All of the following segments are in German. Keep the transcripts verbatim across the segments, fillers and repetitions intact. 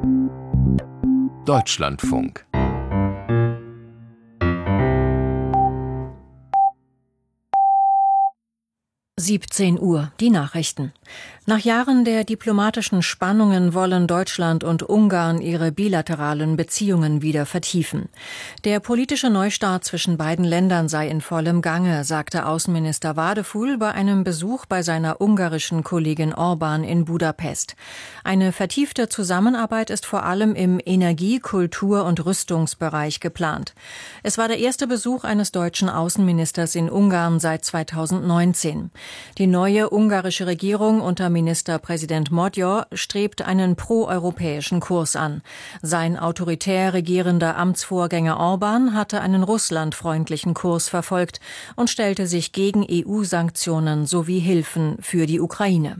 Deutschlandfunk. siebzehn Uhr, die Nachrichten. Nach Jahren der diplomatischen Spannungen wollen Deutschland und Ungarn ihre bilateralen Beziehungen wieder vertiefen. Der politische Neustart zwischen beiden Ländern sei in vollem Gange, sagte Außenminister Várhelyi bei einem Besuch bei seiner ungarischen Kollegin Orbán in Budapest. Eine vertiefte Zusammenarbeit ist vor allem im Energie-, Kultur- und Rüstungsbereich geplant. Es war der erste Besuch eines deutschen Außenministers in Ungarn seit zweitausendneunzehn. Die neue ungarische Regierung unter Ministerpräsident Magyar strebt einen proeuropäischen Kurs an. Sein autoritär regierender Amtsvorgänger Orbán hatte einen russlandfreundlichen Kurs verfolgt und stellte sich gegen E U-Sanktionen sowie Hilfen für die Ukraine.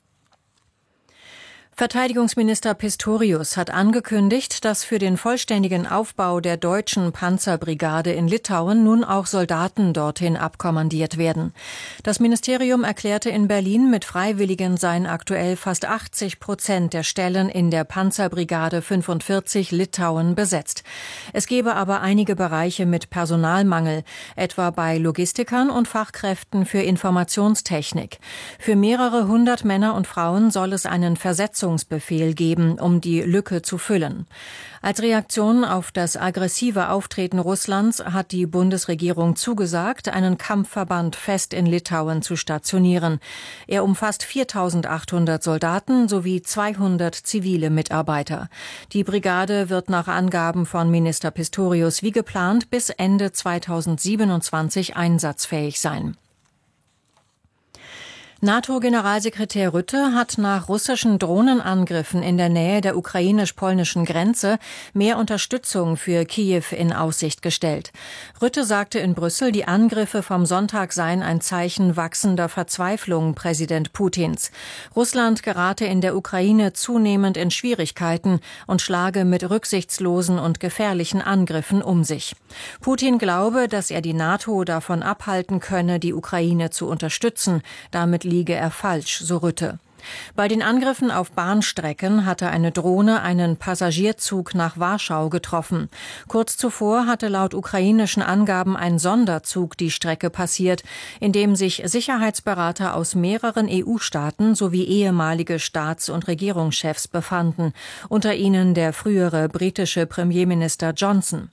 Verteidigungsminister Pistorius hat angekündigt, dass für den vollständigen Aufbau der deutschen Panzerbrigade in Litauen nun auch Soldaten dorthin abkommandiert werden. Das Ministerium erklärte in Berlin, mit Freiwilligen seien aktuell fast achtzig Prozent der Stellen in der Panzerbrigade fünfundvierzig Litauen besetzt. Es gebe aber einige Bereiche mit Personalmangel, etwa bei Logistikern und Fachkräften für Informationstechnik. Für mehrere hundert Männer und Frauen soll es einen Versetzungsbefehl geben, um die Lücke zu füllen. Als Reaktion auf das aggressive Auftreten Russlands hat die Bundesregierung zugesagt, einen Kampfverband fest in Litauen zu stationieren. Er umfasst viertausendachthundert Soldaten sowie zweihundert zivile Mitarbeiter. Die Brigade wird nach Angaben von Minister Pistorius wie geplant bis Ende zweitausendsiebenundzwanzig einsatzfähig sein. NATO-Generalsekretär Rutte hat nach russischen Drohnenangriffen in der Nähe der ukrainisch-polnischen Grenze mehr Unterstützung für Kiew in Aussicht gestellt. Rutte sagte in Brüssel, die Angriffe vom Sonntag seien ein Zeichen wachsender Verzweiflung Präsident Putins. Russland gerate in der Ukraine zunehmend in Schwierigkeiten und schlage mit rücksichtslosen und gefährlichen Angriffen um sich. Putin glaube, dass er die NATO davon abhalten könne, die Ukraine zu unterstützen. Damit liege er falsch, so Rutte. Bei den Angriffen auf Bahnstrecken hatte eine Drohne einen Passagierzug nach Warschau getroffen. Kurz zuvor hatte laut ukrainischen Angaben ein Sonderzug die Strecke passiert, in dem sich Sicherheitsberater aus mehreren E U-Staaten sowie ehemalige Staats- und Regierungschefs befanden, unter ihnen der frühere britische Premierminister Johnson.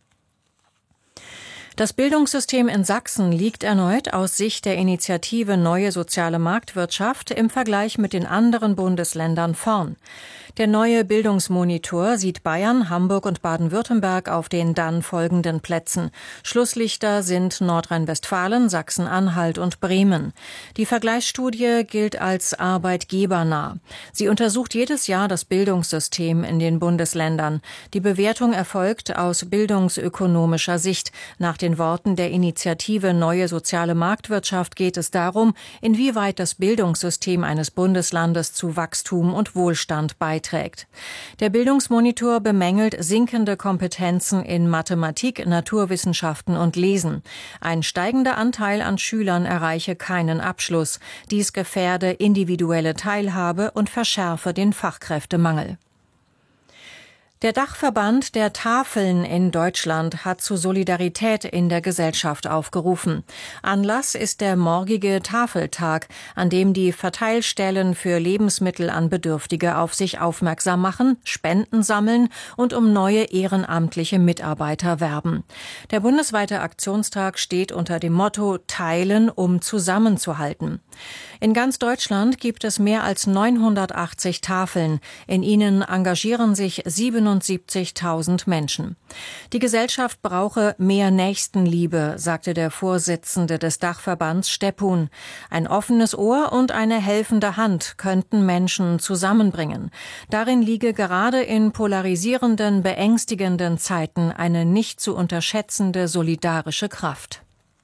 Das Bildungssystem in Sachsen liegt erneut aus Sicht der Initiative Neue Soziale Marktwirtschaft im Vergleich mit den anderen Bundesländern vorn. Der neue Bildungsmonitor sieht Bayern, Hamburg und Baden-Württemberg auf den dann folgenden Plätzen. Schlusslichter sind Nordrhein-Westfalen, Sachsen-Anhalt und Bremen. Die Vergleichsstudie gilt als arbeitgebernah. Sie untersucht jedes Jahr das Bildungssystem in den Bundesländern. Die Bewertung erfolgt aus bildungsökonomischer Sicht. Nach den Worten der Initiative Neue Soziale Marktwirtschaft geht es darum, inwieweit das Bildungssystem eines Bundeslandes zu Wachstum und Wohlstand beiträgt. Der Bildungsmonitor bemängelt sinkende Kompetenzen in Mathematik, Naturwissenschaften und Lesen. Ein steigender Anteil an Schülern erreiche keinen Abschluss. Dies gefährde individuelle Teilhabe und verschärfe den Fachkräftemangel. Der Dachverband der Tafeln in Deutschland hat zu Solidarität in der Gesellschaft aufgerufen. Anlass ist der morgige Tafeltag, an dem die Verteilstellen für Lebensmittel an Bedürftige auf sich aufmerksam machen, Spenden sammeln und um neue ehrenamtliche Mitarbeiter werben. Der bundesweite Aktionstag steht unter dem Motto Teilen, um zusammenzuhalten. In ganz Deutschland gibt es mehr als neunhundertachtzig Tafeln. In ihnen engagieren sich siebenundsiebzigtausend Menschen. Die Gesellschaft brauche mehr Nächstenliebe, sagte der Vorsitzende des Dachverbands Steppun. Ein offenes Ohr und eine helfende Hand könnten Menschen zusammenbringen. Darin liege gerade in polarisierenden, beängstigenden Zeiten eine nicht zu unterschätzende solidarische Kraft.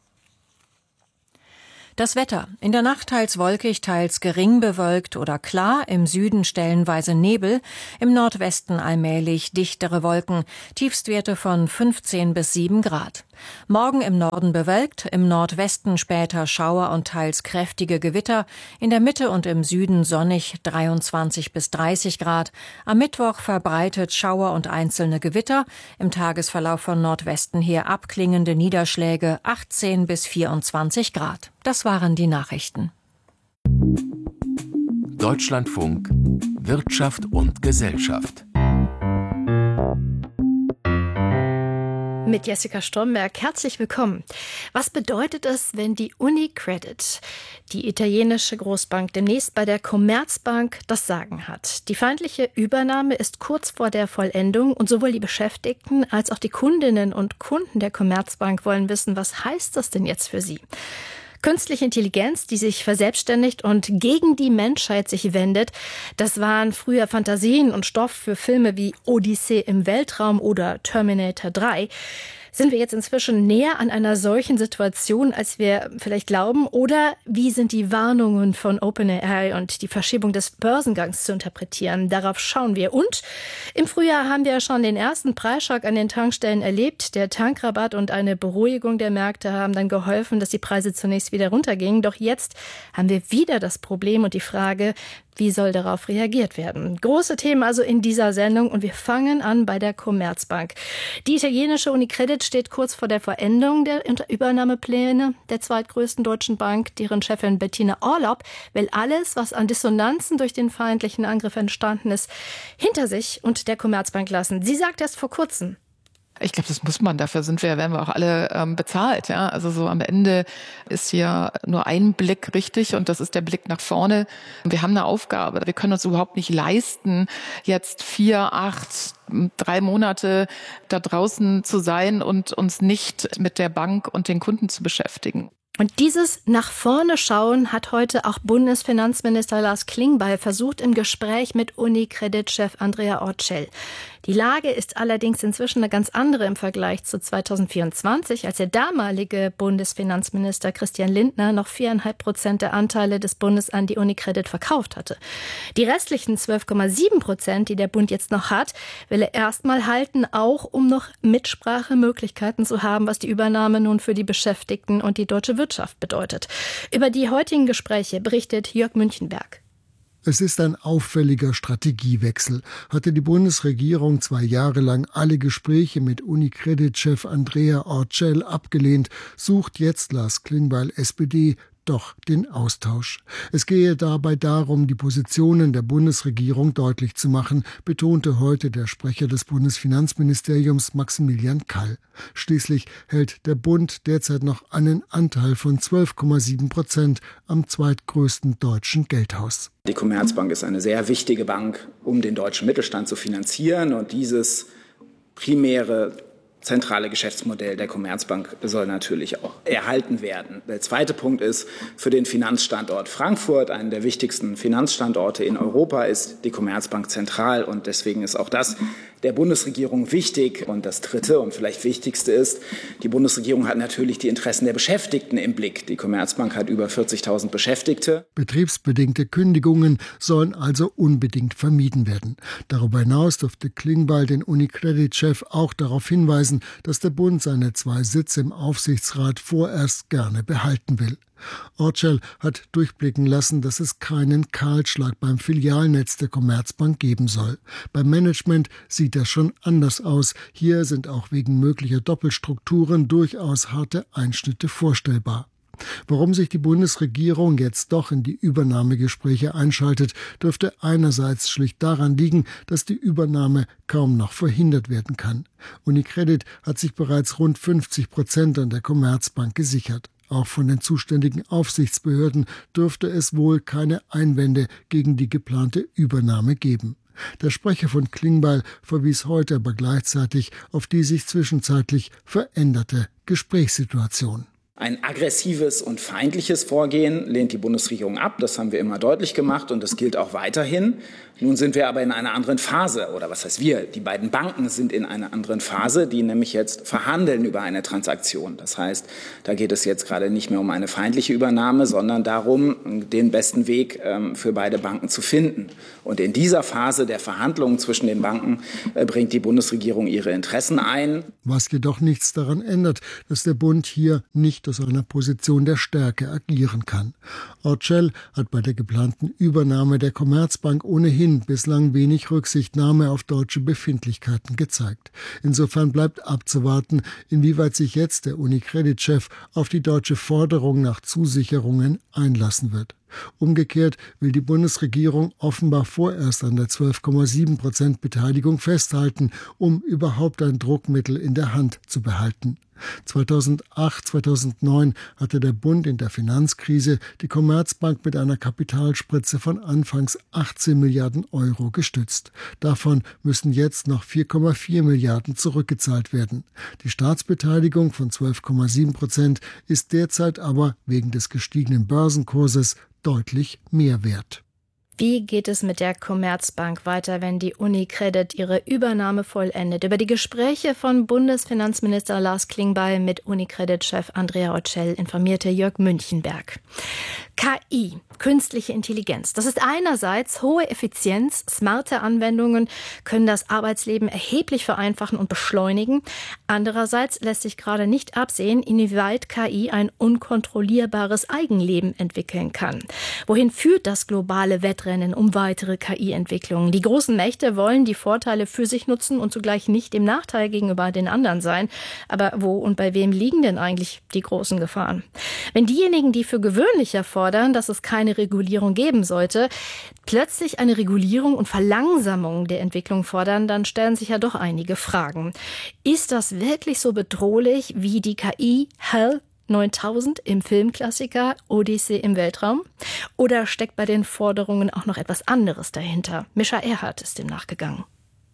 Das Wetter. In der Nacht teils wolkig, teils gering bewölkt oder klar, im Süden stellenweise Nebel, im Nordwesten allmählich dichtere Wolken, Tiefstwerte von fünfzehn bis sieben Grad. Morgen im Norden bewölkt, im Nordwesten später Schauer und teils kräftige Gewitter, in der Mitte und im Süden sonnig dreiundzwanzig bis dreißig Grad. Am Mittwoch verbreitet Schauer und einzelne Gewitter, im Tagesverlauf von Nordwesten her abklingende Niederschläge achtzehn bis vierundzwanzig Grad. Das waren die Nachrichten. Deutschlandfunk Wirtschaft und Gesellschaft. Mit Jessica Stromberg, herzlich willkommen. Was bedeutet es, wenn die UniCredit, die italienische Großbank, demnächst bei der Commerzbank das Sagen hat? Die feindliche Übernahme ist kurz vor der Vollendung und sowohl die Beschäftigten als auch die Kundinnen und Kunden der Commerzbank wollen wissen, was heißt das denn jetzt für sie? Künstliche Intelligenz, die sich verselbstständigt und gegen die Menschheit sich wendet, das waren früher Fantasien und Stoff für Filme wie Odyssee im Weltraum oder Terminator drei. Sind wir jetzt inzwischen näher an einer solchen Situation, als wir vielleicht glauben? Oder wie sind die Warnungen von OpenAI und die Verschiebung des Börsengangs zu interpretieren? Darauf schauen wir. Und im Frühjahr haben wir schon den ersten Preisschock an den Tankstellen erlebt. Der Tankrabatt und eine Beruhigung der Märkte haben dann geholfen, dass die Preise zunächst wieder runtergingen. Doch jetzt haben wir wieder das Problem und die Frage, wie soll darauf reagiert werden? Große Themen also in dieser Sendung und wir fangen an bei der Commerzbank. Die italienische UniCredit steht kurz vor der Vollendung der Übernahmepläne der zweitgrößten deutschen Bank. Deren Chefin Bettina Orlopp will alles, was an Dissonanzen durch den feindlichen Angriff entstanden ist, hinter sich und der Commerzbank lassen. Sie sagt erst vor kurzem: Ich glaube, das muss man. Dafür sind wir, werden wir auch alle ähm, bezahlt. Ja? Also so am Ende ist hier nur ein Blick richtig und das ist der Blick nach vorne. Wir haben eine Aufgabe. Wir können uns überhaupt nicht leisten, jetzt vier, acht, drei Monate da draußen zu sein und uns nicht mit der Bank und den Kunden zu beschäftigen. Und dieses nach vorne schauen hat heute auch Bundesfinanzminister Lars Klingbeil versucht im Gespräch mit UniCredit-Chef Andrea Orcel. Die Lage ist allerdings inzwischen eine ganz andere im Vergleich zu zweitausendvierundzwanzig, als der damalige Bundesfinanzminister Christian Lindner noch viereinhalb Prozent der Anteile des Bundes an die UniCredit verkauft hatte. Die restlichen zwölf Komma sieben Prozent, die der Bund jetzt noch hat, will er erstmal halten, auch um noch Mitsprachemöglichkeiten zu haben, was die Übernahme nun für die Beschäftigten und die deutsche Wirtschaft bedeutet. Über die heutigen Gespräche berichtet Jörg Münchenberg. Es ist ein auffälliger Strategiewechsel. Hatte die Bundesregierung zwei Jahre lang alle Gespräche mit UniCredit-Chef Andrea Orcel abgelehnt, sucht jetzt Lars Klingbeil, S P D, doch den Austausch. Es gehe dabei darum, die Positionen der Bundesregierung deutlich zu machen, betonte heute der Sprecher des Bundesfinanzministeriums Maximilian Kall. Schließlich hält der Bund derzeit noch einen Anteil von zwölf Komma sieben Prozent am zweitgrößten deutschen Geldhaus. Die Commerzbank ist eine sehr wichtige Bank, um den deutschen Mittelstand zu finanzieren, und dieses primäre zentrale Geschäftsmodell der Commerzbank soll natürlich auch erhalten werden. Der zweite Punkt ist, für den Finanzstandort Frankfurt, einen der wichtigsten Finanzstandorte in Europa, ist die Commerzbank zentral, und deswegen ist auch das der Bundesregierung wichtig. Und das dritte und vielleicht wichtigste ist, die Bundesregierung hat natürlich die Interessen der Beschäftigten im Blick. Die Commerzbank hat über vierzigtausend Beschäftigte. Betriebsbedingte Kündigungen sollen also unbedingt vermieden werden. Darüber hinaus durfte Klingbeil den UniCredit-Chef auch darauf hinweisen, dass der Bund seine zwei Sitze im Aufsichtsrat vorerst gerne behalten will. Orcel hat durchblicken lassen, dass es keinen Kahlschlag beim Filialnetz der Commerzbank geben soll. Beim Management sieht das schon anders aus. Hier sind auch wegen möglicher Doppelstrukturen durchaus harte Einschnitte vorstellbar. Warum sich die Bundesregierung jetzt doch in die Übernahmegespräche einschaltet, dürfte einerseits schlicht daran liegen, dass die Übernahme kaum noch verhindert werden kann. UniCredit hat sich bereits rund fünfzig Prozent an der Commerzbank gesichert. Auch von den zuständigen Aufsichtsbehörden dürfte es wohl keine Einwände gegen die geplante Übernahme geben. Der Sprecher von Klingbeil verwies heute aber gleichzeitig auf die sich zwischenzeitlich veränderte Gesprächssituation. Ein aggressives und feindliches Vorgehen lehnt die Bundesregierung ab. Das haben wir immer deutlich gemacht und das gilt auch weiterhin. Nun sind wir aber in einer anderen Phase. Oder was heißt wir? Die beiden Banken sind in einer anderen Phase, die nämlich jetzt verhandeln über eine Transaktion. Das heißt, da geht es jetzt gerade nicht mehr um eine feindliche Übernahme, sondern darum, den besten Weg ähm, für beide Banken zu finden. Und in dieser Phase der Verhandlungen zwischen den Banken äh, bringt die Bundesregierung ihre Interessen ein. Was jedoch nichts daran ändert, dass der Bund hier nicht aus einer Position der Stärke agieren kann. Orcel hat bei der geplanten Übernahme der Commerzbank ohnehin bislang wenig Rücksichtnahme auf deutsche Befindlichkeiten gezeigt. Insofern bleibt abzuwarten, inwieweit sich jetzt der UniCredit-Chef auf die deutsche Forderung nach Zusicherungen einlassen wird. Umgekehrt will die Bundesregierung offenbar vorerst an der zwölf Komma sieben Prozent Beteiligung festhalten, um überhaupt ein Druckmittel in der Hand zu behalten. zweitausendacht, zweitausendneun hatte der Bund in der Finanzkrise die Commerzbank mit einer Kapitalspritze von anfangs achtzehn Milliarden Euro gestützt. Davon müssen jetzt noch vier Komma vier Milliarden zurückgezahlt werden. Die Staatsbeteiligung von zwölf Komma sieben Prozent ist derzeit aber wegen des gestiegenen Börsenkurses deutlich mehr wert. Wie geht es mit der Commerzbank weiter, wenn die UniCredit ihre Übernahme vollendet? Über die Gespräche von Bundesfinanzminister Lars Klingbeil mit UniCredit-Chef Andrea Orcel informierte Jörg Münchenberg. K I, künstliche Intelligenz. Das ist einerseits hohe Effizienz, smarte Anwendungen können das Arbeitsleben erheblich vereinfachen und beschleunigen. Andererseits lässt sich gerade nicht absehen, inwieweit K I ein unkontrollierbares Eigenleben entwickeln kann. Wohin führt das globale Wettrennen um weitere K I-Entwicklungen? Die großen Mächte wollen die Vorteile für sich nutzen und zugleich nicht im Nachteil gegenüber den anderen sein. Aber wo und bei wem liegen denn eigentlich die großen Gefahren? Wenn diejenigen, die für gewöhnlicher fordern, dass es keine Regulierung geben sollte, plötzlich eine Regulierung und Verlangsamung der Entwicklung fordern, dann stellen sich ja doch einige Fragen. Ist das wirklich so bedrohlich wie die K I HAL neuntausend im Filmklassiker Odyssee im Weltraum? Oder steckt bei den Forderungen auch noch etwas anderes dahinter? Mischa Erhardt ist dem nachgegangen.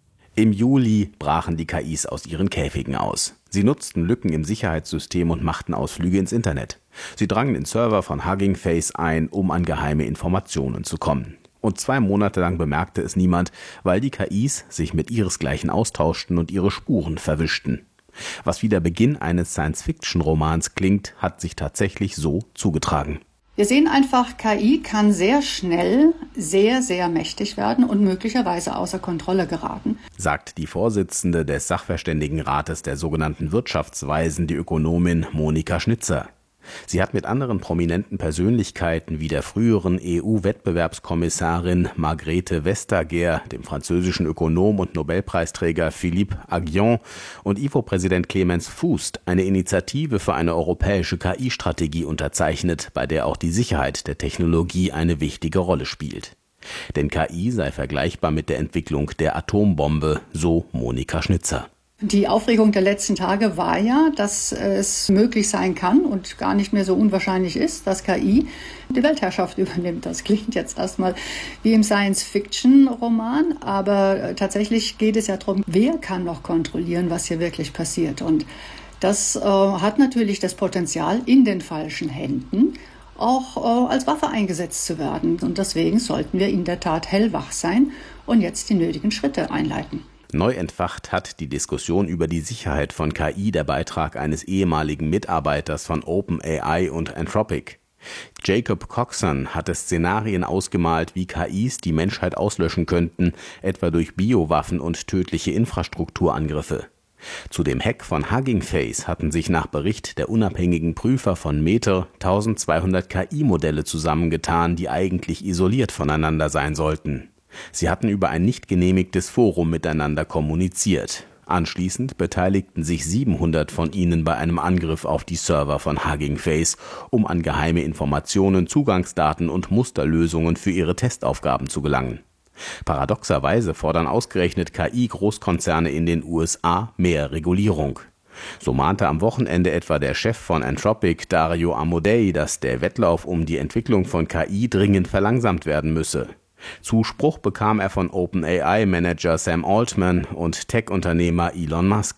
Im Juli brachen die K Is aus ihren Käfigen aus. Sie nutzten Lücken im Sicherheitssystem und machten Ausflüge ins Internet. Sie drangen in Server von Hugging Face ein, um an geheime Informationen zu kommen. Und zwei Monate lang bemerkte es niemand, weil die K Is sich mit ihresgleichen austauschten und ihre Spuren verwischten. Was wie der Beginn eines Science-Fiction-Romans klingt, hat sich tatsächlich so zugetragen. Wir sehen einfach, K I kann sehr schnell sehr, sehr mächtig werden und möglicherweise außer Kontrolle geraten, sagt die Vorsitzende des Sachverständigenrates der sogenannten Wirtschaftsweisen, die Ökonomin Monika Schnitzer. Sie hat mit anderen prominenten Persönlichkeiten wie der früheren E U-Wettbewerbskommissarin Margrethe Vestager, dem französischen Ökonom und Nobelpreisträger Philippe Aghion und I F O-Präsident Clemens Fuest eine Initiative für eine europäische K I-Strategie unterzeichnet, bei der auch die Sicherheit der Technologie eine wichtige Rolle spielt. Denn K I sei vergleichbar mit der Entwicklung der Atombombe, so Monika Schnitzer. Die Aufregung der letzten Tage war ja, dass es möglich sein kann und gar nicht mehr so unwahrscheinlich ist, dass K I die Weltherrschaft übernimmt. Das klingt jetzt erstmal wie im Science-Fiction-Roman, aber tatsächlich geht es ja darum, wer kann noch kontrollieren, was hier wirklich passiert. Und das äh, hat natürlich das Potenzial, in den falschen Händen auch äh, als Waffe eingesetzt zu werden. Und deswegen sollten wir in der Tat hellwach sein und jetzt die nötigen Schritte einleiten. Neu entfacht hat die Diskussion über die Sicherheit von K I der Beitrag eines ehemaligen Mitarbeiters von OpenAI und Anthropic. Jacob Coxon hatte Szenarien ausgemalt, wie K Is die Menschheit auslöschen könnten, etwa durch Biowaffen und tödliche Infrastrukturangriffe. Zu dem Hack von Hugging Face hatten sich nach Bericht der unabhängigen Prüfer von Meta eintausendzweihundert K I-Modelle zusammengetan, die eigentlich isoliert voneinander sein sollten. Sie hatten über ein nicht genehmigtes Forum miteinander kommuniziert. Anschließend beteiligten sich siebenhundert von ihnen bei einem Angriff auf die Server von Hugging Face, um an geheime Informationen, Zugangsdaten und Musterlösungen für ihre Testaufgaben zu gelangen. Paradoxerweise fordern ausgerechnet K I-Großkonzerne in den U S A mehr Regulierung. So mahnte am Wochenende etwa der Chef von Anthropic, Dario Amodei, dass der Wettlauf um die Entwicklung von K I dringend verlangsamt werden müsse. Zuspruch bekam er von OpenAI-Manager Sam Altman und Tech-Unternehmer Elon Musk.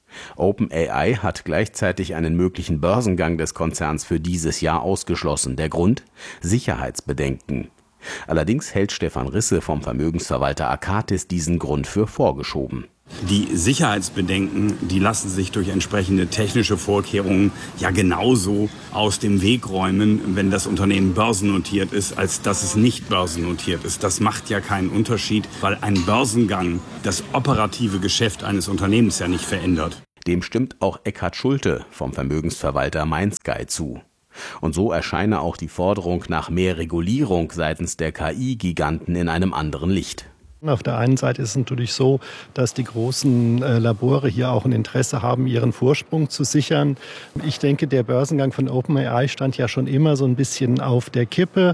OpenAI hat gleichzeitig einen möglichen Börsengang des Konzerns für dieses Jahr ausgeschlossen. Der Grund? Sicherheitsbedenken. Allerdings hält Stefan Risse vom Vermögensverwalter Akatis diesen Grund für vorgeschoben. Die Sicherheitsbedenken, die lassen sich durch entsprechende technische Vorkehrungen ja genauso aus dem Weg räumen, wenn das Unternehmen börsennotiert ist, als dass es nicht börsennotiert ist. Das macht ja keinen Unterschied, weil ein Börsengang das operative Geschäft eines Unternehmens ja nicht verändert. Dem stimmt auch Eckhard Schulte vom Vermögensverwalter MindSky zu. Und so erscheine auch die Forderung nach mehr Regulierung seitens der K I-Giganten in einem anderen Licht. Auf der einen Seite ist es natürlich so, dass die großen äh, Labore hier auch ein Interesse haben, ihren Vorsprung zu sichern. Ich denke, der Börsengang von OpenAI stand ja schon immer so ein bisschen auf der Kippe.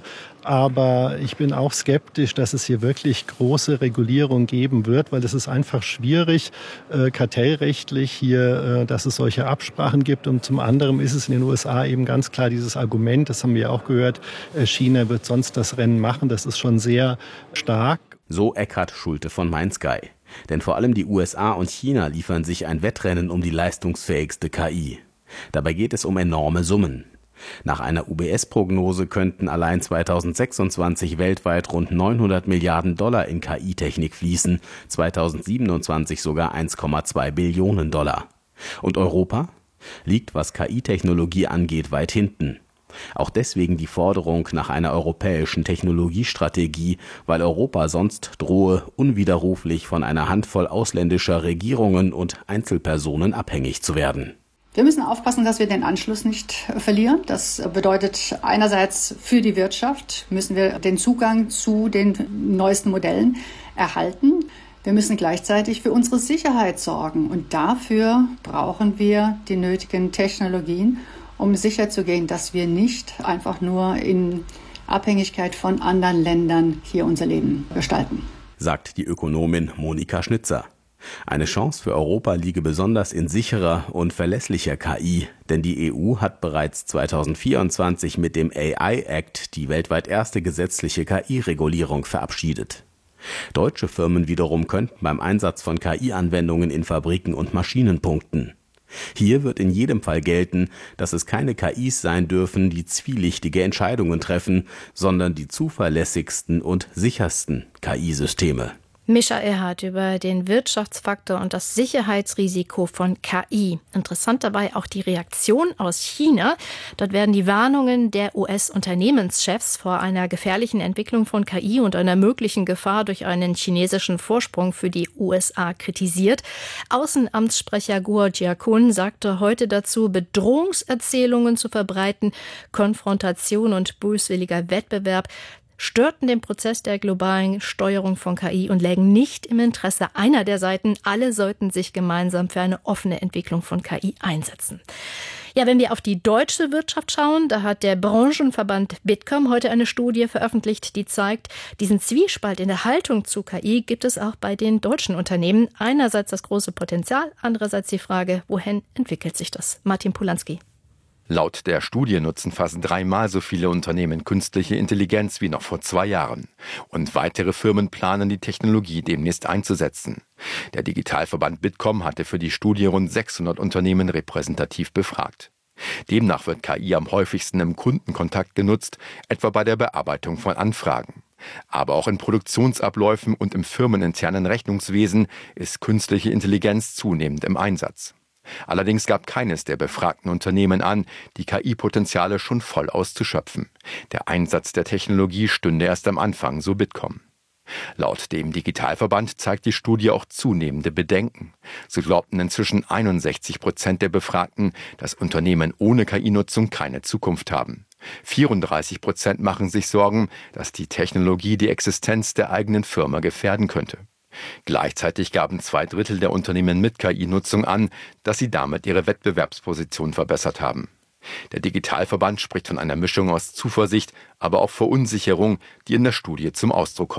Aber ich bin auch skeptisch, dass es hier wirklich große Regulierung geben wird, weil es ist einfach schwierig, äh, kartellrechtlich hier, äh, dass es solche Absprachen gibt. Und zum anderen ist es in den U S A eben ganz klar dieses Argument, das haben wir auch gehört, äh, China wird sonst das Rennen machen. Das ist schon sehr stark. So Eckhard Schulte von MindSky. Denn vor allem die U S A und China liefern sich ein Wettrennen um die leistungsfähigste K I. Dabei geht es um enorme Summen. Nach einer U B S-Prognose könnten allein zweitausendsechsundzwanzig weltweit rund neunhundert Milliarden Dollar in K I-Technik fließen, zweitausendsiebenundzwanzig sogar eins Komma zwei Billionen Dollar. Und Europa liegt, was K I-Technologie angeht, weit hinten. Auch deswegen die Forderung nach einer europäischen Technologiestrategie, weil Europa sonst drohe, unwiderruflich von einer Handvoll ausländischer Regierungen und Einzelpersonen abhängig zu werden. Wir müssen aufpassen, dass wir den Anschluss nicht verlieren. Das bedeutet einerseits für die Wirtschaft müssen wir den Zugang zu den neuesten Modellen erhalten. Wir müssen gleichzeitig für unsere Sicherheit sorgen. Und dafür brauchen wir die nötigen Technologien, um sicherzugehen, dass wir nicht einfach nur in Abhängigkeit von anderen Ländern hier unser Leben gestalten. Sagt die Ökonomin Monika Schnitzer. Eine Chance für Europa liege besonders in sicherer und verlässlicher K I, denn die E U hat bereits zweitausendvierundzwanzig mit dem A I Act die weltweit erste gesetzliche K I-Regulierung verabschiedet. Deutsche Firmen wiederum könnten beim Einsatz von K I-Anwendungen in Fabriken und Maschinen punkten. Hier wird in jedem Fall gelten, dass es keine K Is sein dürfen, die zwielichtige Entscheidungen treffen, sondern die zuverlässigsten und sichersten K I-Systeme. Mischa Erhardt über den Wirtschaftsfaktor und das Sicherheitsrisiko von K I. Interessant dabei auch die Reaktion aus China. Dort werden die Warnungen der U S-Unternehmenschefs vor einer gefährlichen Entwicklung von K I und einer möglichen Gefahr durch einen chinesischen Vorsprung für die U S A kritisiert. Außenamtssprecher Guo Jiakun sagte heute dazu, Bedrohungserzählungen zu verbreiten, Konfrontation und böswilliger Wettbewerb störten den Prozess der globalen Steuerung von K I und lägen nicht im Interesse einer der Seiten. Alle sollten sich gemeinsam für eine offene Entwicklung von K I einsetzen. Ja, wenn wir auf die deutsche Wirtschaft schauen, da hat der Branchenverband Bitkom heute eine Studie veröffentlicht, die zeigt, diesen Zwiespalt in der Haltung zu K I gibt es auch bei den deutschen Unternehmen. Einerseits das große Potenzial, andererseits die Frage, wohin entwickelt sich das? Martin Polanski. Laut der Studie nutzen fast dreimal so viele Unternehmen künstliche Intelligenz wie noch vor zwei Jahren. Und weitere Firmen planen, die Technologie demnächst einzusetzen. Der Digitalverband Bitkom hatte für die Studie rund sechshundert Unternehmen repräsentativ befragt. Demnach wird K I am häufigsten im Kundenkontakt genutzt, etwa bei der Bearbeitung von Anfragen. Aber auch in Produktionsabläufen und im firmeninternen Rechnungswesen ist künstliche Intelligenz zunehmend im Einsatz. Allerdings gab keines der befragten Unternehmen an, die K I-Potenziale schon voll auszuschöpfen. Der Einsatz der Technologie stünde erst am Anfang, so Bitkom. Laut dem Digitalverband zeigt die Studie auch zunehmende Bedenken. So glaubten inzwischen einundsechzig Prozent der Befragten, dass Unternehmen ohne K I-Nutzung keine Zukunft haben. vierunddreißig Prozent machen sich Sorgen, dass die Technologie die Existenz der eigenen Firma gefährden könnte. Gleichzeitig gaben zwei Drittel der Unternehmen mit K I-Nutzung an, dass sie damit ihre Wettbewerbsposition verbessert haben. Der Digitalverband spricht von einer Mischung aus Zuversicht, aber auch Verunsicherung, die in der Studie zum Ausdruck komme.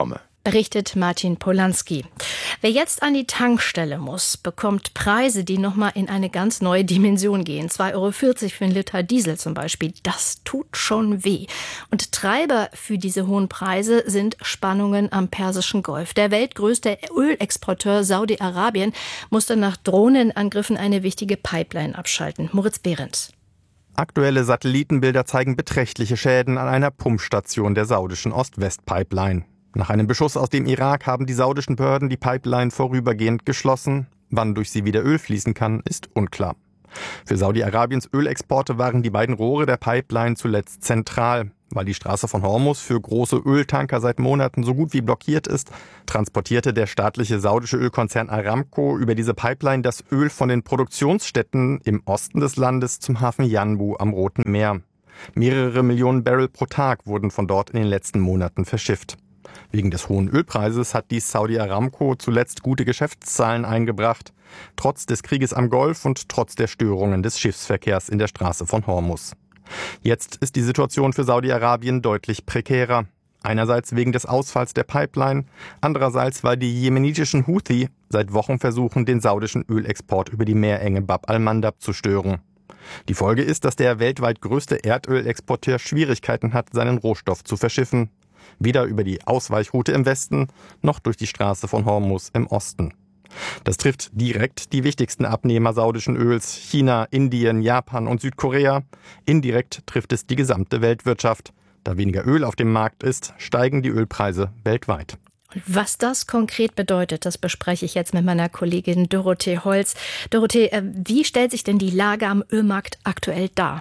berichtet Martin Polanski. Wer jetzt an die Tankstelle muss, bekommt Preise, die nochmal in eine ganz neue Dimension gehen. zwei Euro vierzig für einen Liter Diesel zum Beispiel. Das tut schon weh. Und Treiber für diese hohen Preise sind Spannungen am Persischen Golf. Der weltgrößte Ölexporteur Saudi-Arabien musste nach Drohnenangriffen eine wichtige Pipeline abschalten. Moritz Behrendt. Aktuelle Satellitenbilder zeigen beträchtliche Schäden an einer Pumpstation der saudischen Ost-West-Pipeline. Nach einem Beschuss aus dem Irak haben die saudischen Behörden die Pipeline vorübergehend geschlossen. Wann durch sie wieder Öl fließen kann, ist unklar. Für Saudi-Arabiens Ölexporte waren die beiden Rohre der Pipeline zuletzt zentral. Weil die Straße von Hormuz für große Öltanker seit Monaten so gut wie blockiert ist, transportierte der staatliche saudische Ölkonzern Aramco über diese Pipeline das Öl von den Produktionsstätten im Osten des Landes zum Hafen Yanbu am Roten Meer. Mehrere Millionen Barrel pro Tag wurden von dort in den letzten Monaten verschifft. Wegen des hohen Ölpreises hat die Saudi Aramco zuletzt gute Geschäftszahlen eingebracht, trotz des Krieges am Golf und trotz der Störungen des Schiffsverkehrs in der Straße von Hormuz. Jetzt ist die Situation für Saudi-Arabien deutlich prekärer. Einerseits wegen des Ausfalls der Pipeline, andererseits weil die jemenitischen Houthi seit Wochen versuchen, den saudischen Ölexport über die Meerenge Bab al-Mandab zu stören. Die Folge ist, dass der weltweit größte Erdölexporteur Schwierigkeiten hat, seinen Rohstoff zu verschiffen. Weder über die Ausweichroute im Westen noch durch die Straße von Hormuz im Osten. Das trifft direkt die wichtigsten Abnehmer saudischen Öls, China, Indien, Japan und Südkorea. Indirekt trifft es die gesamte Weltwirtschaft. Da weniger Öl auf dem Markt ist, steigen die Ölpreise weltweit. Und was das konkret bedeutet, das bespreche ich jetzt mit meiner Kollegin Dorothee Holz. Dorothee, wie stellt sich denn die Lage am Ölmarkt aktuell dar?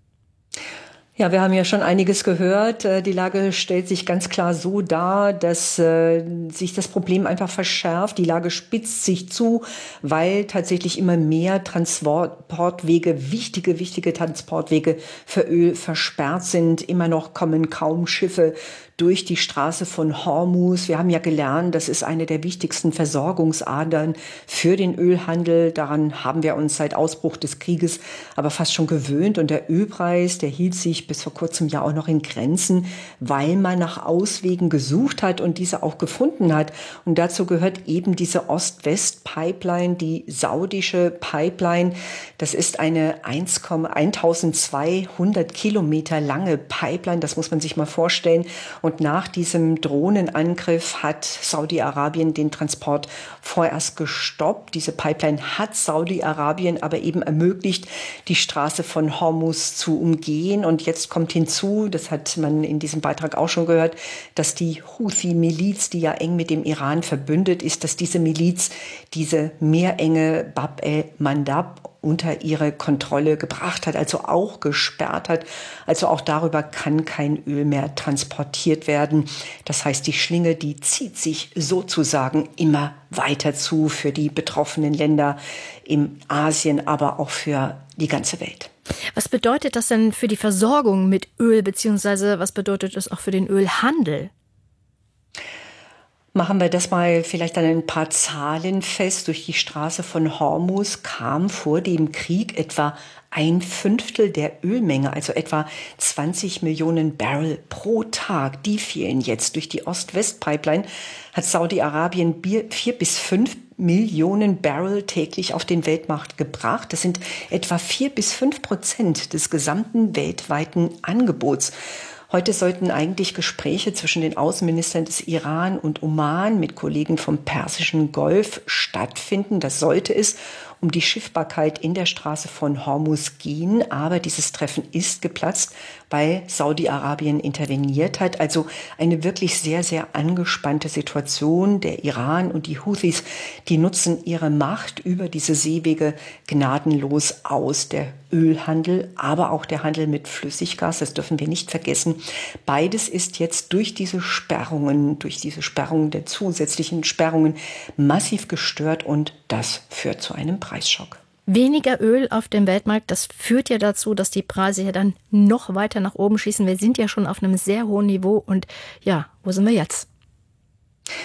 Ja, wir haben ja schon einiges gehört. Die Lage stellt sich ganz klar so dar, dass äh, sich das Problem einfach verschärft. Die Lage spitzt sich zu, weil tatsächlich immer mehr Transportwege, wichtige, wichtige Transportwege für Öl versperrt sind. Immer noch kommen kaum Schiffe durch die Straße von Hormuz. Wir haben ja gelernt, das ist eine der wichtigsten Versorgungsadern für den Ölhandel. Daran haben wir uns seit Ausbruch des Krieges aber fast schon gewöhnt. Und der Ölpreis, der hielt sich bis vor kurzem ja auch noch in Grenzen, weil man nach Auswegen gesucht hat und diese auch gefunden hat. Und dazu gehört eben diese Ost-West-Pipeline, die saudische Pipeline. Das ist eine eintausendzweihundert Kilometer lange Pipeline. Das muss man sich mal vorstellen. Und nach diesem Drohnenangriff hat Saudi-Arabien den Transport vorerst gestoppt. Diese Pipeline hat Saudi-Arabien aber eben ermöglicht, die Straße von Hormuz zu umgehen. Und jetzt kommt hinzu, das hat man in diesem Beitrag auch schon gehört, dass die Houthi-Miliz, die ja eng mit dem Iran verbündet ist, dass diese Miliz diese Meerenge Bab el-Mandab unter ihre Kontrolle gebracht hat, also auch gesperrt hat. Also auch darüber kann kein Öl mehr transportiert werden. Das heißt, die Schlinge, die zieht sich sozusagen immer weiter zu für die betroffenen Länder in Asien, aber auch für die ganze Welt. Was bedeutet das denn für die Versorgung mit Öl, beziehungsweise was bedeutet das auch für den Ölhandel? Machen wir das mal vielleicht an ein paar Zahlen fest. Durch die Straße von Hormuz kam vor dem Krieg etwa ein Fünftel der Ölmenge, also etwa zwanzig Millionen Barrel pro Tag. Die fehlen jetzt. Durch die Ost-West-Pipeline hat Saudi-Arabien vier bis fünf Millionen Barrel täglich auf den Weltmarkt gebracht. Das sind etwa vier bis fünf Prozent des gesamten weltweiten Angebots. Heute sollten eigentlich Gespräche zwischen den Außenministern des Iran und Oman mit Kollegen vom Persischen Golf stattfinden. Das sollte es um die Schiffbarkeit in der Straße von Hormuz gehen. Aber dieses Treffen ist geplatzt, weil Saudi-Arabien interveniert hat. Also eine wirklich sehr, sehr angespannte Situation. Der Iran und die Houthis, die nutzen ihre Macht über diese Seewege gnadenlos aus. Der Ölhandel, aber auch der Handel mit Flüssiggas, das dürfen wir nicht vergessen. Beides ist jetzt durch diese Sperrungen, durch diese Sperrungen der zusätzlichen Sperrungen massiv gestört und das führt zu einem Preisschock. Weniger Öl auf dem Weltmarkt, das führt ja dazu, dass die Preise ja dann noch weiter nach oben schießen. Wir sind ja schon auf einem sehr hohen Niveau und ja, wo sind wir jetzt?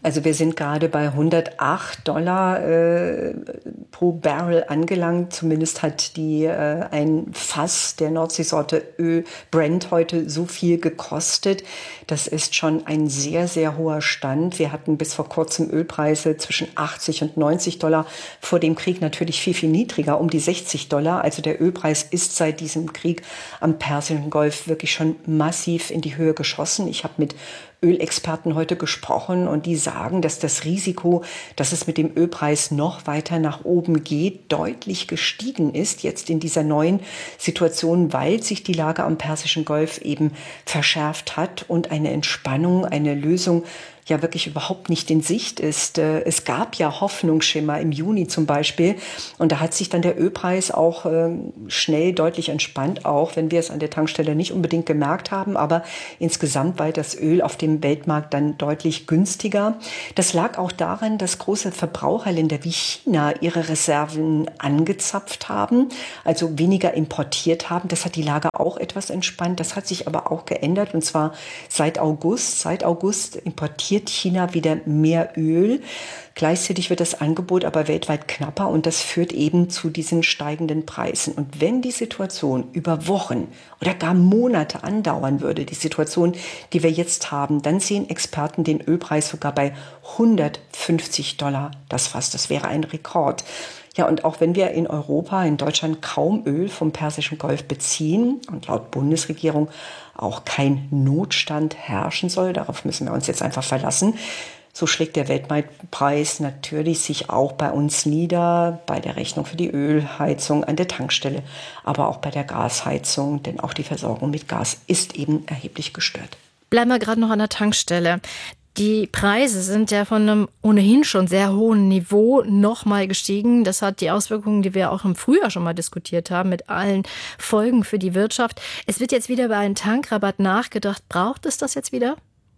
Also wir sind gerade bei hundertacht Dollar äh, pro Barrel angelangt. Zumindest hat die äh, ein Fass der Nordseesorte Öl Brent heute so viel gekostet. Das ist schon ein sehr, sehr hoher Stand. Wir hatten bis vor kurzem Ölpreise zwischen achtzig und neunzig Dollar. Vor dem Krieg natürlich viel, viel niedriger, um die sechzig Dollar. Also der Ölpreis ist seit diesem Krieg am Persischen Golf wirklich schon massiv in die Höhe geschossen. Ich habe mit Ölexperten heute gesprochen und die sagen, dass das Risiko, dass es mit dem Ölpreis noch weiter nach oben geht, deutlich gestiegen ist jetzt in dieser neuen Situation, weil sich die Lage am Persischen Golf eben verschärft hat und eine Entspannung, eine Lösung ja wirklich überhaupt nicht in Sicht ist. Es gab ja Hoffnungsschimmer im Juni zum Beispiel und da hat sich dann der Ölpreis auch schnell deutlich entspannt, auch wenn wir es an der Tankstelle nicht unbedingt gemerkt haben, aber insgesamt war das Öl auf dem Weltmarkt dann deutlich günstiger. Das lag auch daran, dass große Verbraucherländer wie China ihre Reserven angezapft haben, also weniger importiert haben. Das hat die Lage auch etwas entspannt. Das hat sich aber auch geändert und zwar seit August. Seit August importiert China wieder mehr Öl. Gleichzeitig wird das Angebot aber weltweit knapper und das führt eben zu diesen steigenden Preisen. Und wenn die Situation über Wochen oder gar Monate andauern würde, die Situation, die wir jetzt haben, dann sehen Experten den Ölpreis sogar bei hundertfünfzig Dollar das Fass. Das wäre ein Rekord. Ja, und auch wenn wir in Europa, in Deutschland kaum Öl vom Persischen Golf beziehen und laut Bundesregierung auch kein Notstand herrschen soll, darauf müssen wir uns jetzt einfach verlassen, so schlägt der Weltmarktpreis natürlich sich auch bei uns nieder, bei der Rechnung für die Ölheizung an der Tankstelle, aber auch bei der Gasheizung, denn auch die Versorgung mit Gas ist eben erheblich gestört. Bleiben wir gerade noch an der Tankstelle. Die Preise sind ja von einem ohnehin schon sehr hohen Niveau nochmal gestiegen. Das hat die Auswirkungen, die wir auch im Frühjahr schon mal diskutiert haben, mit allen Folgen für die Wirtschaft. Es wird jetzt wieder über einen Tankrabatt nachgedacht. Braucht es das jetzt wieder?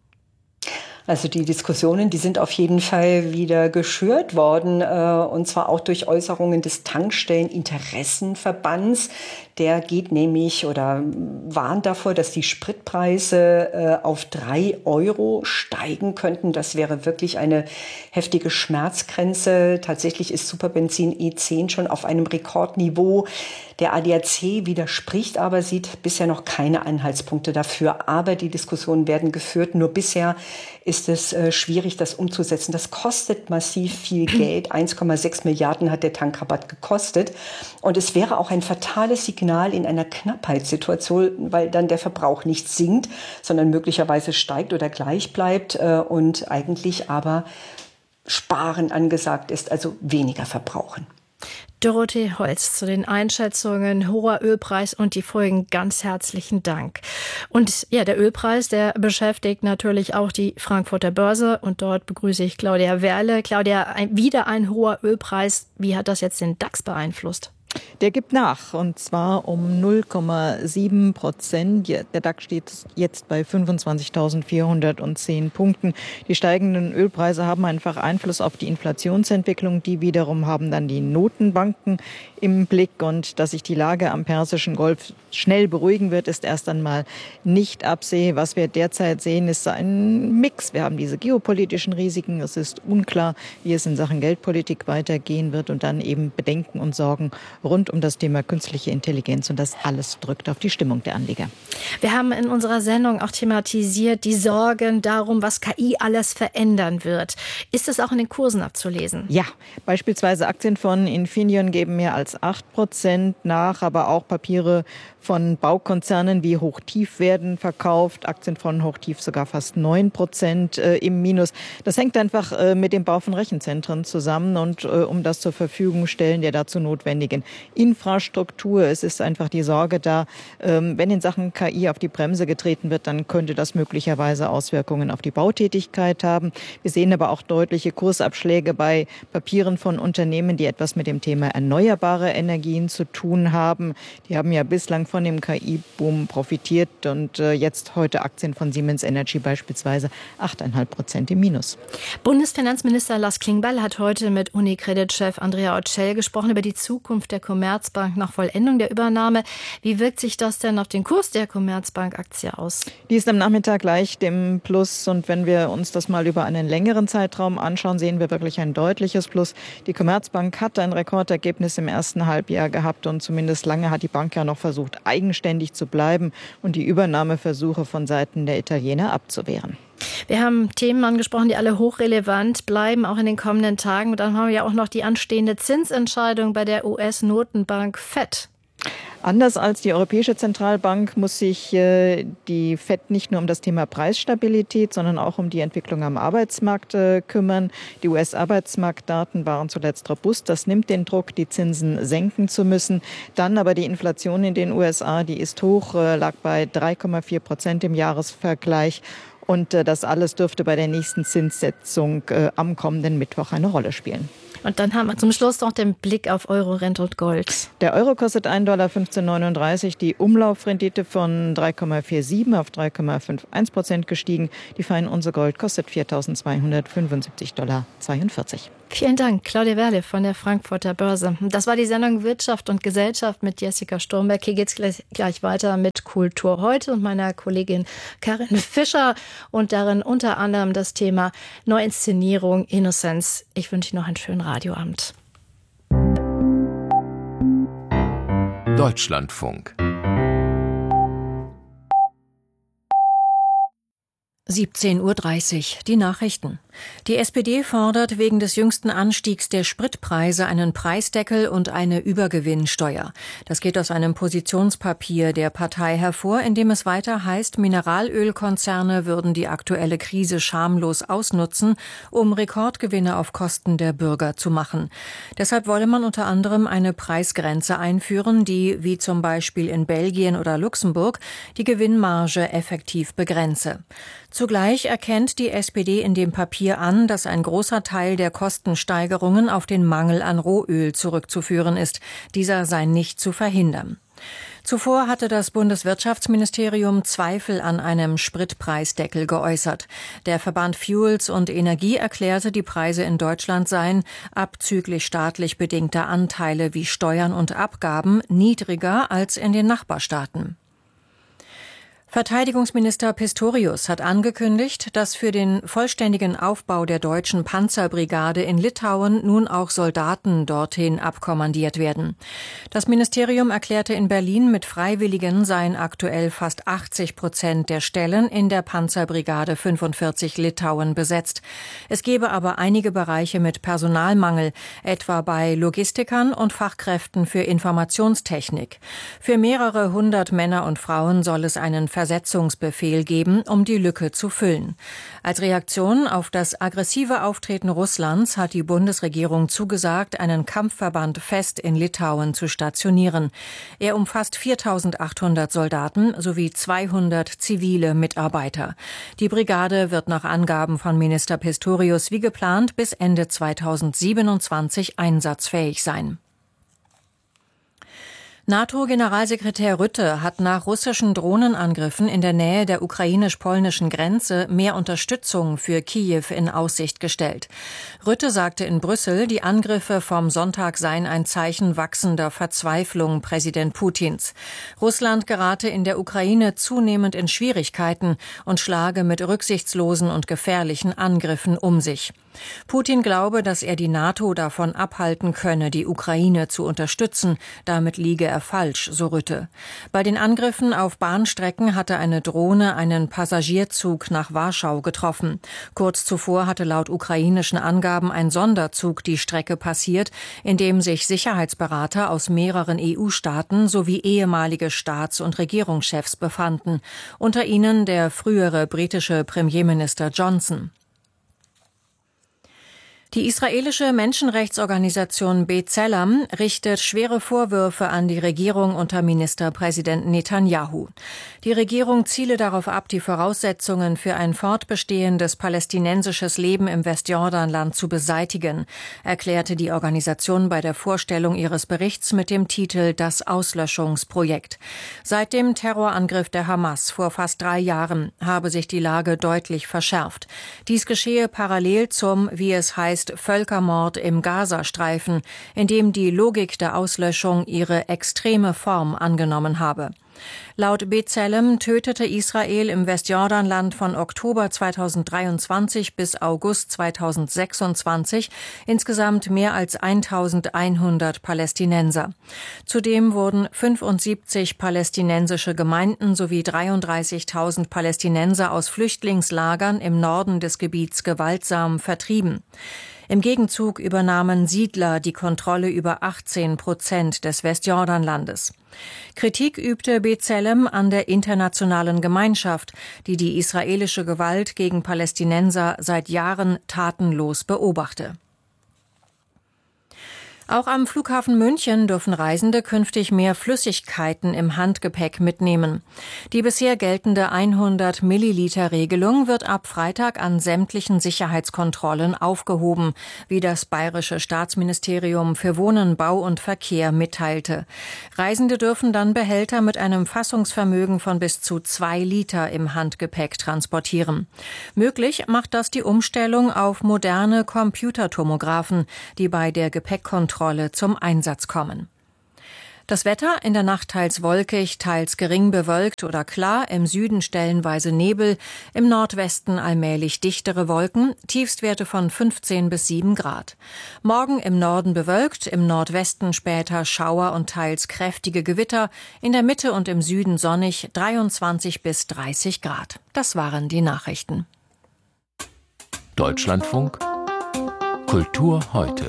Also die Diskussionen, die sind auf jeden Fall wieder geschürt worden, äh, und zwar auch durch Äußerungen des Tankstelleninteressenverbands. Der geht nämlich oder warnt davor, dass die Spritpreise äh, auf drei Euro steigen könnten. Das wäre wirklich eine heftige Schmerzgrenze. Tatsächlich ist Superbenzin E zehn schon auf einem Rekordniveau. Der A D A C widerspricht aber, sieht bisher noch keine Anhaltspunkte dafür. Aber die Diskussionen werden geführt. Nur bisher ist es äh, schwierig, das umzusetzen. Das kostet massiv viel Geld. eins Komma sechs Milliarden hat der Tankrabatt gekostet. Und es wäre auch ein fatales Signal in einer Knappheitssituation, weil dann der Verbrauch nicht sinkt, sondern möglicherweise steigt oder gleich bleibt äh, und eigentlich aber Sparen angesagt ist, also weniger verbrauchen. Dorothee Holz zu den Einschätzungen, hoher Ölpreis und die Folgen. Ganz herzlichen Dank. Und ja, der Ölpreis, der beschäftigt natürlich auch die Frankfurter Börse und dort begrüße ich Claudia Werle. Claudia, ein, wieder ein hoher Ölpreis. Wie hat das jetzt den DAX beeinflusst? Der gibt nach, und zwar um null Komma sieben Prozent. Der DAX steht jetzt bei fünfundzwanzigtausendvierhundertzehn Punkten. Die steigenden Ölpreise haben einfach Einfluss auf die Inflationsentwicklung. Die wiederum haben dann die Notenbanken im Blick. Und dass sich die Lage am Persischen Golf schnell beruhigen wird, ist erst einmal nicht absehbar. Was wir derzeit sehen, ist ein Mix. Wir haben diese geopolitischen Risiken. Es ist unklar, wie es in Sachen Geldpolitik weitergehen wird. Und dann eben Bedenken und Sorgen rund um das Thema künstliche Intelligenz, und das alles drückt auf die Stimmung der Anleger. Wir haben in unserer Sendung auch thematisiert die Sorgen darum, was K I alles verändern wird. Ist das auch in den Kursen abzulesen? Ja, beispielsweise Aktien von Infineon geben mehr als acht Prozent nach, aber auch Papiere von Baukonzernen wie Hochtief werden verkauft. Aktien von Hochtief sogar fast neun Prozent äh, im Minus. Das hängt einfach äh, mit dem Bau von Rechenzentren zusammen und äh, um das zur Verfügung stellen der dazu notwendigen Infrastruktur. Es ist einfach die Sorge da, ähm, wenn in Sachen K I auf die Bremse getreten wird, dann könnte das möglicherweise Auswirkungen auf die Bautätigkeit haben. Wir sehen aber auch deutliche Kursabschläge bei Papieren von Unternehmen, die etwas mit dem Thema erneuerbare Energien zu tun haben. Die haben ja bislang von dem K I-Boom profitiert und äh, jetzt heute Aktien von Siemens Energy beispielsweise acht Komma fünf Prozent im Minus. Bundesfinanzminister Lars Klingbeil hat heute mit UniCredit-Chef Andrea Orcel gesprochen über die Zukunft der Commerzbank nach Vollendung der Übernahme. Wie wirkt sich das denn auf den Kurs der Commerzbank-Aktie aus? Die ist am Nachmittag leicht im Plus und wenn wir uns das mal über einen längeren Zeitraum anschauen, sehen wir wirklich ein deutliches Plus. Die Commerzbank hat ein Rekordergebnis im ersten Halbjahr gehabt und zumindest lange hat die Bank ja noch versucht, eigenständig zu bleiben und die Übernahmeversuche von Seiten der Italiener abzuwehren. Wir haben Themen angesprochen, die alle hochrelevant bleiben, auch in den kommenden Tagen. Und dann haben wir ja auch noch die anstehende Zinsentscheidung bei der U S-Notenbank Fed. Anders als die Europäische Zentralbank muss sich äh, die Fed nicht nur um das Thema Preisstabilität, sondern auch um die Entwicklung am Arbeitsmarkt äh, kümmern. Die U S-Arbeitsmarktdaten waren zuletzt robust. Das nimmt den Druck, die Zinsen senken zu müssen. Dann aber die Inflation in den U S A, die ist hoch, äh, lag bei drei Komma vier Prozent im Jahresvergleich. Und äh, das alles dürfte bei der nächsten Zinssetzung äh, am kommenden Mittwoch eine Rolle spielen. Und dann haben wir zum Schluss noch den Blick auf Euro, Rente und Gold. Der Euro kostet ein Dollar fünfzehn neununddreißig, die Umlaufrendite von drei Komma siebenundvierzig auf drei Komma einundfünfzig Prozent gestiegen. Die Feinunze Gold kostet viertausendzweihundertfünfundsiebzig Dollar zweiundvierzig. Vielen Dank, Claudia Werle von der Frankfurter Börse. Das war die Sendung Wirtschaft und Gesellschaft mit Jessica Sturmberg. Hier geht's gleich, gleich weiter mit Kultur heute und meiner Kollegin Karin Fischer und darin unter anderem das Thema Neuinszenierung Innocence. Ich wünsche Ihnen noch einen schönen Radioabend. Deutschlandfunk. siebzehn Uhr dreißig, die Nachrichten. Die S P D fordert wegen des jüngsten Anstiegs der Spritpreise einen Preisdeckel und eine Übergewinnsteuer. Das geht aus einem Positionspapier der Partei hervor, in dem es weiter heißt, Mineralölkonzerne würden die aktuelle Krise schamlos ausnutzen, um Rekordgewinne auf Kosten der Bürger zu machen. Deshalb wolle man unter anderem eine Preisgrenze einführen, die, wie zum Beispiel in Belgien oder Luxemburg, die Gewinnmarge effektiv begrenze. Zugleich erkennt die S P D in dem Papier an, dass ein großer Teil der Kostensteigerungen auf den Mangel an Rohöl zurückzuführen ist. Dieser sei nicht zu verhindern. Zuvor hatte das Bundeswirtschaftsministerium Zweifel an einem Spritpreisdeckel geäußert. Der Verband Fuels und Energie erklärte, die Preise in Deutschland seien, abzüglich staatlich bedingter Anteile wie Steuern und Abgaben, niedriger als in den Nachbarstaaten. Verteidigungsminister Pistorius hat angekündigt, dass für den vollständigen Aufbau der deutschen Panzerbrigade in Litauen nun auch Soldaten dorthin abkommandiert werden. Das Ministerium erklärte in Berlin, mit Freiwilligen seien aktuell fast achtzig Prozent der Stellen in der Panzerbrigade fünfundvierzig Litauen besetzt. Es gebe aber einige Bereiche mit Personalmangel, etwa bei Logistikern und Fachkräften für Informationstechnik. Für mehrere hundert Männer und Frauen soll es einen Versetzungsbefehl geben, um die Lücke zu füllen. Als Reaktion auf das aggressive Auftreten Russlands hat die Bundesregierung zugesagt, einen Kampfverband fest in Litauen zu stationieren. Er umfasst viertausendachthundert Soldaten sowie zweihundert zivile Mitarbeiter. Die Brigade wird nach Angaben von Minister Pistorius wie geplant bis Ende zweitausendsiebenundzwanzig einsatzfähig sein. NATO-Generalsekretär Rutte hat nach russischen Drohnenangriffen in der Nähe der ukrainisch-polnischen Grenze mehr Unterstützung für Kiew in Aussicht gestellt. Rutte sagte in Brüssel, die Angriffe vom Sonntag seien ein Zeichen wachsender Verzweiflung Präsident Putins. Russland gerate in der Ukraine zunehmend in Schwierigkeiten und schlage mit rücksichtslosen und gefährlichen Angriffen um sich. Putin glaube, dass er die NATO davon abhalten könne, die Ukraine zu unterstützen. Damit liege er falsch, so Rutte. Bei den Angriffen auf Bahnstrecken hatte eine Drohne einen Passagierzug nach Warschau getroffen. Kurz zuvor hatte laut ukrainischen Angaben ein Sonderzug die Strecke passiert, in dem sich Sicherheitsberater aus mehreren E U-Staaten sowie ehemalige Staats- und Regierungschefs befanden. Unter ihnen der frühere britische Premierminister Johnson. Die israelische Menschenrechtsorganisation B'Tselem richtet schwere Vorwürfe an die Regierung unter Ministerpräsident Netanyahu. Die Regierung ziele darauf ab, die Voraussetzungen für ein fortbestehendes palästinensisches Leben im Westjordanland zu beseitigen, erklärte die Organisation bei der Vorstellung ihres Berichts mit dem Titel Das Auslöschungsprojekt. Seit dem Terrorangriff der Hamas vor fast drei Jahren habe sich die Lage deutlich verschärft. Dies geschehe parallel zum, wie es heißt, heißt Völkermord im Gazastreifen, in dem die Logik der Auslöschung ihre extreme Form angenommen habe. Laut B'Tselem tötete Israel im Westjordanland von Oktober zweitausenddreiundzwanzig bis August zweitausendsechsundzwanzig insgesamt mehr als eintausendeinhundert Palästinenser. Zudem wurden fünfundsiebzig palästinensische Gemeinden sowie dreiunddreißigtausend Palästinenser aus Flüchtlingslagern im Norden des Gebiets gewaltsam vertrieben. Im Gegenzug übernahmen Siedler die Kontrolle über achtzehn Prozent des Westjordanlandes. Kritik übte B'Tselem an der internationalen Gemeinschaft, die die israelische Gewalt gegen Palästinenser seit Jahren tatenlos beobachte. Auch am Flughafen München dürfen Reisende künftig mehr Flüssigkeiten im Handgepäck mitnehmen. Die bisher geltende hundert Milliliter Regelung wird ab Freitag an sämtlichen Sicherheitskontrollen aufgehoben, wie das Bayerische Staatsministerium für Wohnen, Bau und Verkehr mitteilte. Reisende dürfen dann Behälter mit einem Fassungsvermögen von bis zu zwei Liter im Handgepäck transportieren. Möglich macht das die Umstellung auf moderne Computertomographen, die bei der Gepäckkontrolle zum Einsatz kommen. Das Wetter: in der Nacht teils wolkig, teils gering bewölkt oder klar, im Süden stellenweise Nebel, im Nordwesten allmählich dichtere Wolken, Tiefstwerte von fünfzehn bis sieben Grad. Morgen im Norden bewölkt, im Nordwesten später Schauer und teils kräftige Gewitter, in der Mitte und im Süden sonnig, dreiundzwanzig bis dreißig Grad. Das waren die Nachrichten. Deutschlandfunk Kultur heute.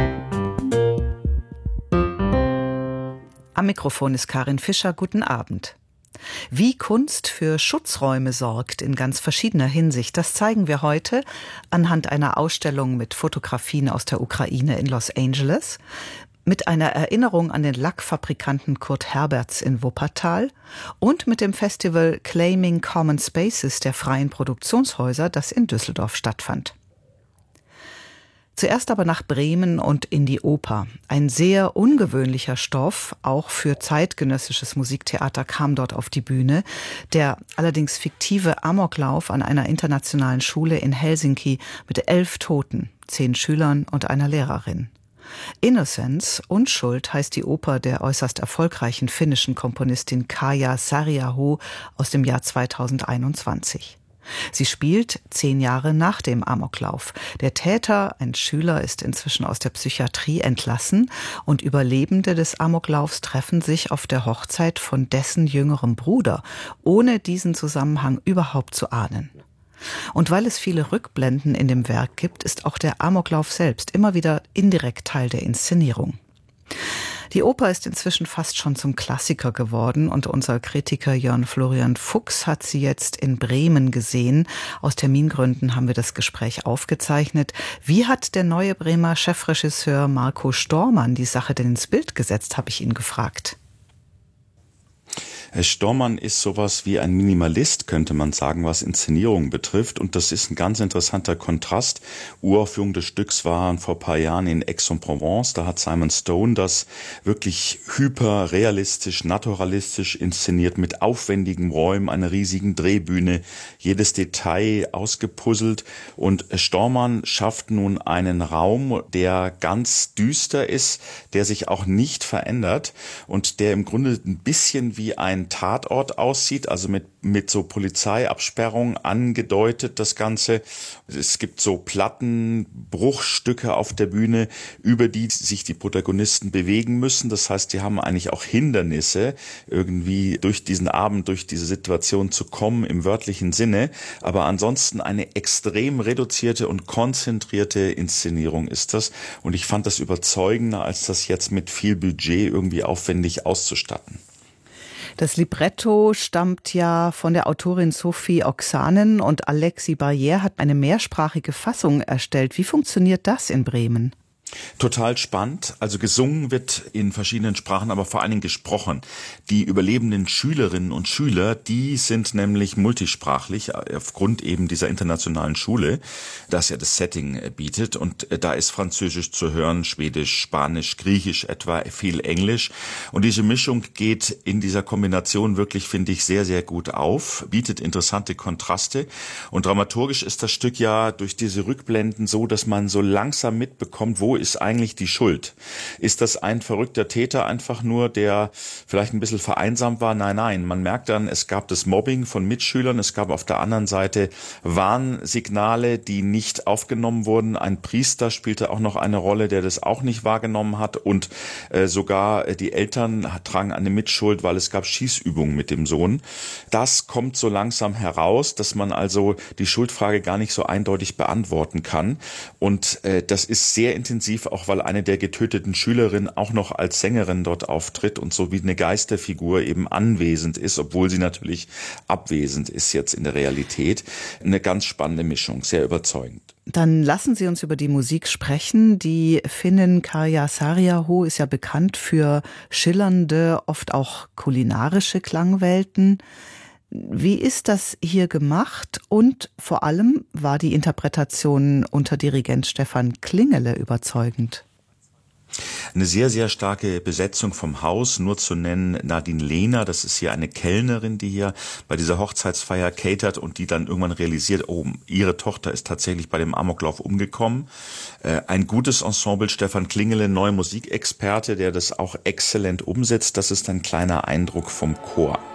Am Mikrofon ist Karin Fischer. Guten Abend. Wie Kunst für Schutzräume sorgt in ganz verschiedener Hinsicht, das zeigen wir heute anhand einer Ausstellung mit Fotografien aus der Ukraine in Los Angeles, mit einer Erinnerung an den Lackfabrikanten Kurt Herberts in Wuppertal und mit dem Festival Claiming Common Spaces der freien Produktionshäuser, das in Düsseldorf stattfand. Zuerst aber nach Bremen und in die Oper. Ein sehr ungewöhnlicher Stoff, auch für zeitgenössisches Musiktheater, kam dort auf die Bühne. Der allerdings fiktive Amoklauf an einer internationalen Schule in Helsinki mit elf Toten, zehn Schülern und einer Lehrerin. Innocence, Unschuld, heißt die Oper der äußerst erfolgreichen finnischen Komponistin Kaija Saariaho aus dem Jahr zweitausendeinundzwanzig. Sie spielt zehn Jahre nach dem Amoklauf. Der Täter, ein Schüler, ist inzwischen aus der Psychiatrie entlassen und Überlebende des Amoklaufs treffen sich auf der Hochzeit von dessen jüngerem Bruder, ohne diesen Zusammenhang überhaupt zu ahnen. Und weil es viele Rückblenden in dem Werk gibt, ist auch der Amoklauf selbst immer wieder indirekt Teil der Inszenierung. Die Oper ist inzwischen fast schon zum Klassiker geworden und unser Kritiker Jörn Florian Fuchs hat sie jetzt in Bremen gesehen. Aus Termingründen haben wir das Gespräch aufgezeichnet. Wie hat der neue Bremer Chefregisseur Marco Stormann die Sache denn ins Bild gesetzt, habe ich ihn gefragt. Herr Stormann ist sowas wie ein Minimalist, könnte man sagen, was Inszenierung betrifft. Und das ist ein ganz interessanter Kontrast. Uraufführung des Stücks waren vor ein paar Jahren in Aix-en-Provence. Da hat Simon Stone das wirklich hyperrealistisch, naturalistisch inszeniert mit aufwendigen Räumen, einer riesigen Drehbühne, jedes Detail ausgepuzzelt. Und Stormann schafft nun einen Raum, der ganz düster ist, der sich auch nicht verändert und der im Grunde ein bisschen wie ein Tatort aussieht, also mit mit so Polizeiabsperrung angedeutet das Ganze. Es gibt so Platten, Bruchstücke auf der Bühne, über die sich die Protagonisten bewegen müssen. Das heißt, die haben eigentlich auch Hindernisse, irgendwie durch diesen Abend, durch diese Situation zu kommen im wörtlichen Sinne. Aber ansonsten eine extrem reduzierte und konzentrierte Inszenierung ist das. Und ich fand das überzeugender, als das jetzt mit viel Budget irgendwie aufwendig auszustatten. Das Libretto stammt ja von der Autorin Sophie Oksanen und Alexis Barrière hat eine mehrsprachige Fassung erstellt. Wie funktioniert das in Bremen? Total spannend. Also gesungen wird in verschiedenen Sprachen, aber vor allen Dingen gesprochen. Die überlebenden Schülerinnen und Schüler, die sind nämlich multisprachlich aufgrund eben dieser internationalen Schule, das ja das Setting bietet. Und da ist Französisch zu hören, Schwedisch, Spanisch, Griechisch etwa, viel Englisch. Und diese Mischung geht in dieser Kombination wirklich, finde ich, sehr, sehr gut auf, bietet interessante Kontraste. Und dramaturgisch ist das Stück ja durch diese Rückblenden so, dass man so langsam mitbekommt, wo ist eigentlich die Schuld? Ist das ein verrückter Täter einfach nur, der vielleicht ein bisschen vereinsamt war? Nein, nein. Man merkt dann, es gab das Mobbing von Mitschülern, es gab auf der anderen Seite Warnsignale, die nicht aufgenommen wurden. Ein Priester spielte auch noch eine Rolle, der das auch nicht wahrgenommen hat, und äh, sogar die Eltern tragen eine Mitschuld, weil es gab Schießübungen mit dem Sohn. Das kommt so langsam heraus, dass man also die Schuldfrage gar nicht so eindeutig beantworten kann. Und äh, das ist sehr intensiv, auch weil eine der getöteten Schülerinnen auch noch als Sängerin dort auftritt und so wie eine Geisterfigur eben anwesend ist, obwohl sie natürlich abwesend ist jetzt in der Realität. Eine ganz spannende Mischung, sehr überzeugend. Dann lassen Sie uns über die Musik sprechen. Die Finnin Karja Saariaho ist ja bekannt für schillernde, oft auch kulinarische Klangwelten. Wie ist das hier gemacht? Und vor allem war die Interpretation unter Dirigent Stefan Klingele überzeugend? Eine sehr, sehr starke Besetzung vom Haus, nur zu nennen Nadine Lehner, das ist hier eine Kellnerin, die hier bei dieser Hochzeitsfeier catert und die dann irgendwann realisiert, oh, ihre Tochter ist tatsächlich bei dem Amoklauf umgekommen. Äh, ein gutes Ensemble, Stefan Klingele, neuer Musikexperte, der das auch exzellent umsetzt. Das ist ein kleiner Eindruck vom Chor.